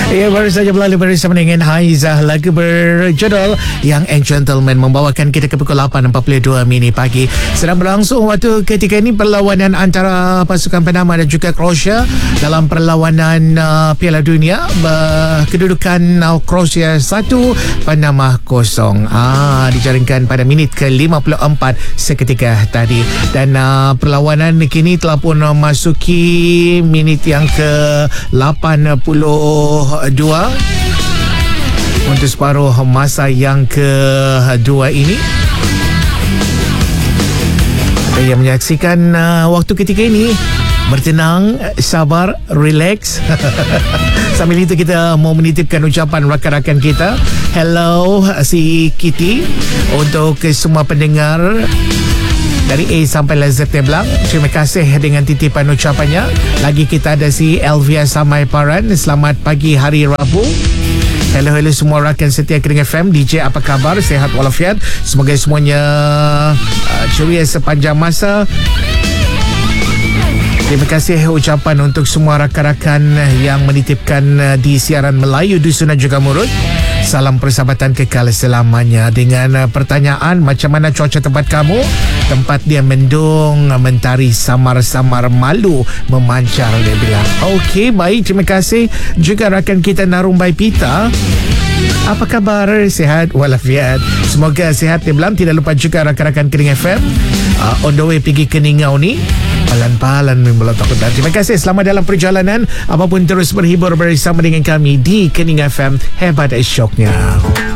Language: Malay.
Ya, baru saja berlalu bersama dengan Haizah, lagu berjudul Young and Gentleman membawakan kita ke pukul 8.42 mini pagi. Sedang berlangsung waktu ketika ini perlawanan antara pasukan Panama dan juga Croatia dalam perlawanan Piala Dunia. Kedudukan Croatia 1, Panama 0. Dijaringkan pada minit ke-54 seketika tadi. Dan perlawanan kini telah pun masuki minit yang ke-82 untuk separuh masa yang kedua ini. Yang menyaksikan waktu ketika ini bertenang, sabar, relax. Sambil itu kita mau menitipkan ucapan rakan-rakan kita. Hello si Kitty untuk semua pendengar dari A sampai Z Tebelang. Terima kasih dengan titipan ucapannya. Lagi kita ada si Elvia Samai Paran. Selamat pagi hari Rabu. Hello semua rakan setia Kering FM. DJ apa khabar? Sehat walafiat. Semoga semuanya ceria sepanjang masa. Terima kasih ucapan untuk semua rakan-rakan yang menitipkan di siaran Melayu Dusun dan juga Murut. Salam persahabatan kekal selamanya. Dengan pertanyaan, macam mana cuaca tempat kamu? Tempat dia mendung, mentari samar-samar, malu memancar, dia bilang. Okey, baik, terima kasih. Juga rakan kita Narumbai Pita. Apa khabar? Sihat walafiat. Semoga sihat, dia bilang. Tidak lupa juga rakan-rakan Kering FM on the way pergi ke Ningau ni. Palan-palan membelah takut. Terima kasih. Selamat dalam perjalanan. Apapun terus berhibur bersama dengan kami di Kening FM. Hebat syoknya.